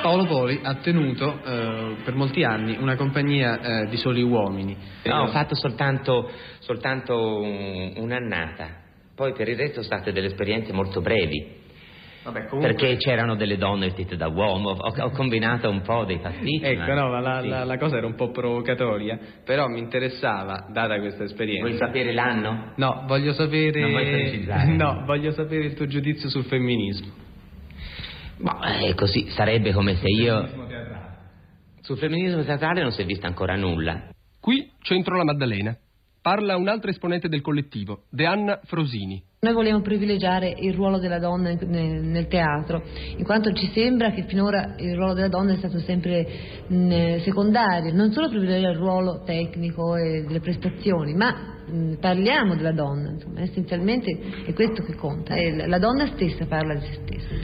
Paolo Poli ha tenuto per molti anni una compagnia di soli uomini. No, ho fatto soltanto un'annata, poi per il resto sono state delle esperienze molto brevi. Vabbè, comunque... Perché c'erano delle donne vestite da uomo, ho combinato un po' dei pasticci. Ecco, no, ma sì. la cosa era un po' provocatoria, però mi interessava, data questa esperienza... Vuoi sapere l'anno? No, voglio sapere... Non vuoi precisa? No, voglio sapere il tuo giudizio sul femminismo. Così sarebbe come se io... Femminismo teatrale. Sul femminismo teatrale non si è vista ancora nulla. Qui Centro La Maddalena. Parla un altro esponente del collettivo, Deanna Frosini. Noi vogliamo privilegiare il ruolo della donna nel teatro, in quanto ci sembra che finora il ruolo della donna è stato sempre secondario, non solo privilegiare il ruolo tecnico e delle prestazioni, ma parliamo della donna, insomma, essenzialmente è questo che conta, la donna stessa parla di se stessa.